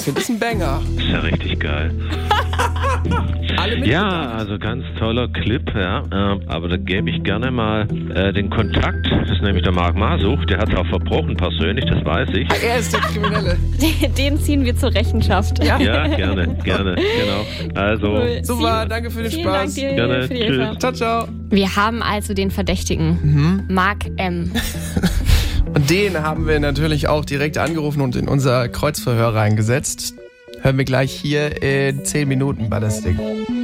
finde es ein Banger. Ist ja richtig geil. Ja, also ganz toller Clip, ja. Aber da gebe ich gerne mal den Kontakt. Das ist nämlich der Marc Masuch. Der hat es auch verbrochen persönlich, das weiß ich. Er ist der Kriminelle. Den ziehen wir zur Rechenschaft. Ja, gerne, genau. Also, Cool. Super, danke für den Vielen Spaß. Dank dir Gerne, für die Hilfe. tschüss. Ciao, ciao. Wir haben also den Verdächtigen, Marc M. Und den haben wir natürlich auch direkt angerufen und in unser Kreuzverhör reingesetzt. Hören wir gleich hier in 10 Minuten bei das Ding.